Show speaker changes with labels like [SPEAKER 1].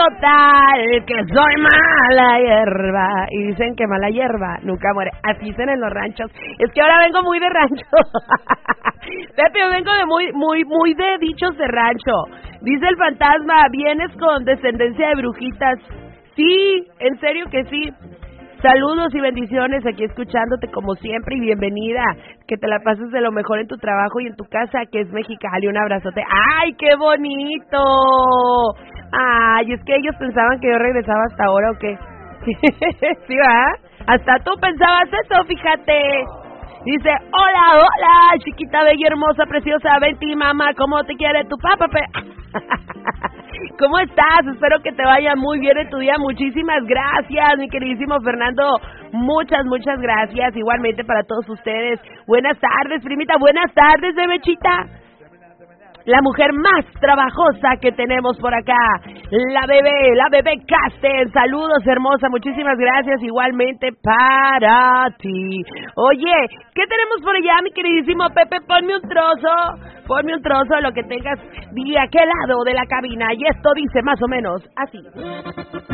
[SPEAKER 1] total, que soy mala hierba. Y dicen que mala hierba nunca muere. Así dicen en los ranchos. Es que ahora vengo muy de rancho. Pepe, yo vengo de muy de dichos de rancho. Dice el fantasma, vienes con descendencia de brujitas. Sí, en serio que sí. Saludos y bendiciones aquí escuchándote como siempre y bienvenida. Que te la pases de lo mejor en tu trabajo y en tu casa, que es Mexicali. Un abrazote. ¡Ay, qué bonito! Ay, es que ellos pensaban que yo regresaba hasta ahora o qué. ¿Sí, va? Hasta tú pensabas eso, fíjate. Dice, hola, chiquita, bella, hermosa, preciosa, vente, mamá, ¿cómo te quiere tu papá? ¿Cómo estás? Espero que te vaya muy bien en tu día. Muchísimas gracias, mi queridísimo Fernando. Muchas gracias. Igualmente para todos ustedes. Buenas tardes, primita. Buenas tardes, bebechita. La mujer más trabajosa que tenemos por acá, la bebé Casten. Saludos, hermosa, muchísimas gracias, igualmente para ti. Oye, ¿qué tenemos por allá, mi queridísimo Pepe? Ponme un trozo de lo que tengas de aquel lado de la cabina, y esto dice más o menos así.